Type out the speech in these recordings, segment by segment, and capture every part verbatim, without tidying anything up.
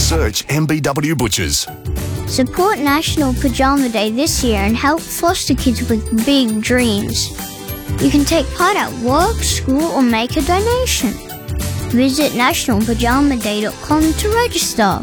Search M B W Butchers. Support National Pajama Day this year and help foster kids with big dreams. You can take part at work, school, or make a donation. Visit national pajama day dot com to register.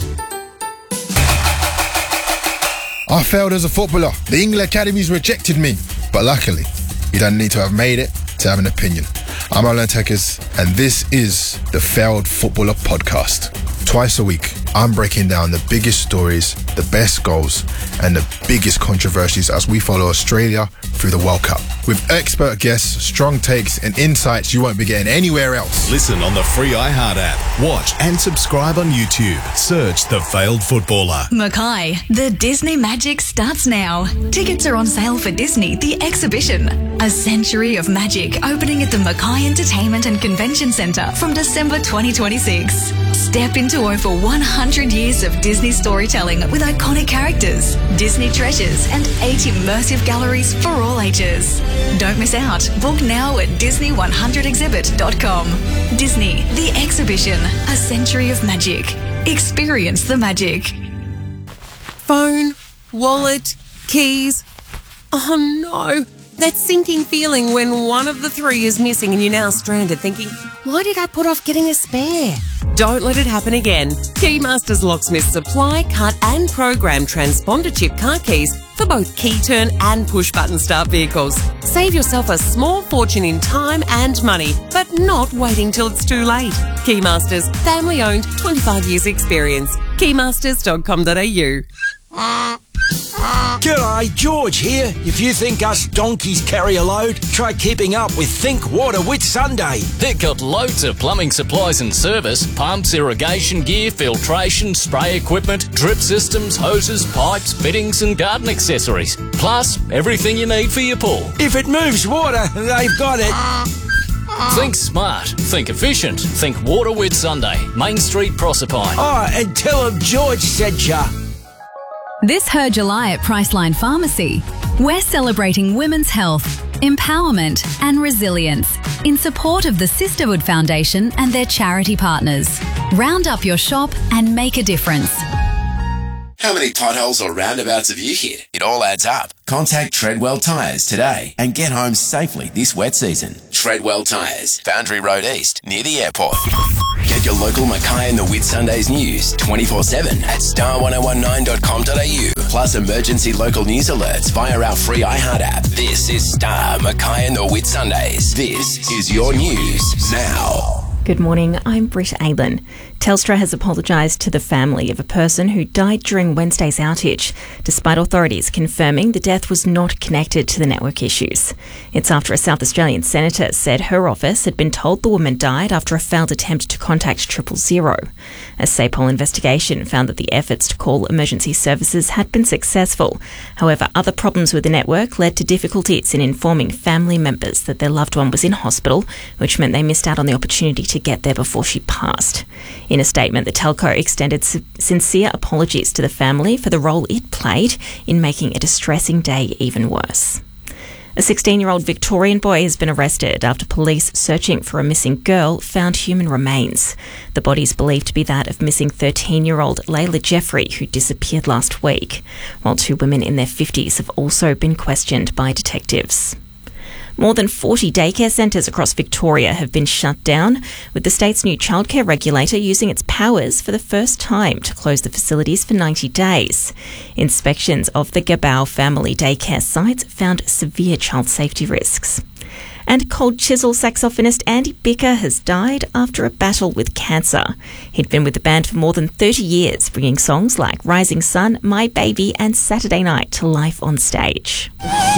I failed as a footballer. The England Academies rejected me. But luckily, you don't need to have made it to have an opinion. I'm Alan Tekers, and this is the Failed Footballer Podcast. Twice a week, I'm breaking down the biggest stories, the best goals, and the biggest controversies as we follow Australia through the World Cup. With expert guests, strong takes, and insights you won't be getting anywhere else. Listen on the free iHeart app. Watch and subscribe on YouTube. Search The Failed Footballer. Mackay, the Disney magic starts now. Tickets are on sale for Disney, The Exhibition. A century of magic opening at the Mackay Entertainment and Convention Centre from December twenty twenty-six. Step into over one hundred years of Disney storytelling with iconic characters, Disney treasures, and eight immersive galleries for all ages. Don't miss out. Book now at disney one hundred exhibit dot com. Disney, The Exhibition, a century of magic. Experience the magic. Phone, wallet, keys. Oh no, that sinking feeling when one of the three is missing and you're now stranded thinking, why did I put off getting a spare? Don't let it happen again. Keymasters Locksmith supply, cut and program transponder chip car keys for both key turn and push button start vehicles. Save yourself a small fortune in time and money, but not waiting till it's too late. Keymasters, family owned, twenty-five years experience. keymasters dot com dot a u. G'day, George here. If you think us donkeys carry a load, try keeping up with Think Water with Sunday. They've got loads of plumbing supplies and service, pumps, irrigation gear, filtration, spray equipment, drip systems, hoses, pipes, fittings and garden accessories. Plus, everything you need for your pool. If it moves water, they've got it. Think smart, think efficient, think Water with Sunday, Main Street, Proserpine. Oh, and tell them George sent ya. This Her July at Priceline Pharmacy, we're celebrating women's health, empowerment and resilience in support of the Sisterhood Foundation and their charity partners. Round up your shop and make a difference. How many potholes or roundabouts have you hit? It all adds up. Contact Treadwell Tyres today and get home safely this wet season. Treadwell Tyres, Foundry Road East, near the airport. Get your local Mackay and the Whitsundays news twenty-four seven at star ten nineteen dot com dot a u. Plus emergency local news alerts via our free iHeart app. This is Star Mackay and the Whitsundays. This is your news now. Good morning, I'm Britt Aylan. Telstra has apologised to the family of a person who died during Wednesday's outage, despite authorities confirming the death was not connected to the network issues. It's after a South Australian senator said her office had been told the woman died after a failed attempt to contact triple zero. A SAPOL investigation found that the efforts to call emergency services had been successful. However, other problems with the network led to difficulties in informing family members that their loved one was in hospital, which meant they missed out on the opportunity to get there before she passed. In a statement, the telco extended sincere apologies to the family for the role it played in making a distressing day even worse. A sixteen-year-old Victorian boy has been arrested after police searching for a missing girl found human remains. The body is believed to be that of missing thirteen-year-old Layla Jeffrey, who disappeared last week, while two women in their fifties have also been questioned by detectives. More than forty daycare centres across Victoria have been shut down, with the state's new childcare regulator using its powers for the first time to close the facilities for ninety days. Inspections of the Gabao family daycare sites found severe child safety risks. And Cold Chisel saxophonist Andy Bicker has died after a battle with cancer. He'd been with the band for more than thirty years, bringing songs like Rising Sun, My Baby and Saturday Night to life on stage.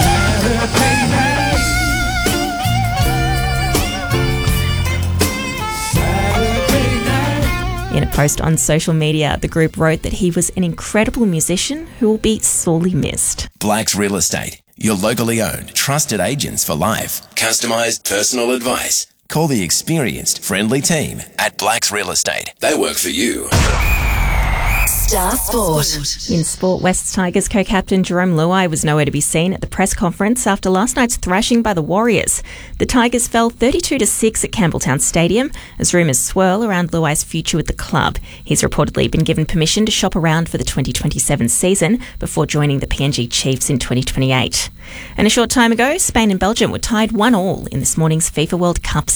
In a post on social media, the group wrote that he was an incredible musician who will be sorely missed. Blacks Real Estate, your locally owned, trusted agents for life. Customised personal advice. Call the experienced, friendly team at Blacks Real Estate. They work for you. Star Sport. In sport, West Tigers co-captain Jerome Luai was nowhere to be seen at the press conference after last night's thrashing by the Warriors. The Tigers fell thirty-two to six at Campbelltown Stadium as rumours swirl around Luai's future with the club. He's reportedly been given permission to shop around for the twenty twenty-seven season before joining the P N G Chiefs in twenty twenty-eight. And a short time ago, Spain and Belgium were tied one all in this morning's FIFA World Cup